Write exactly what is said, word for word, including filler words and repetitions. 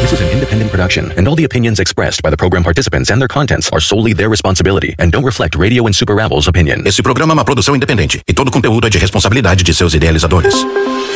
This is an independent production, and all the opinions expressed by the program participants and their contents are solely their responsibility and don't reflect Radio and Super Rebels opinion. Esse programa é uma produção independente e todo conteúdo é de responsabilidade de seus idealizadores.